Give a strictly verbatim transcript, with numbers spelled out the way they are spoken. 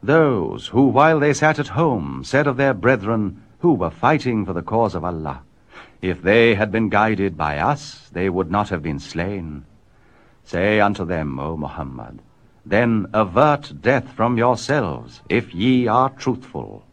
Those who, while they sat at home, said of their brethren who were fighting for the cause of Allah, if they had been guided by us, they would not have been slain. Say unto them, O Muhammad, then avert death from yourselves, if ye are truthful.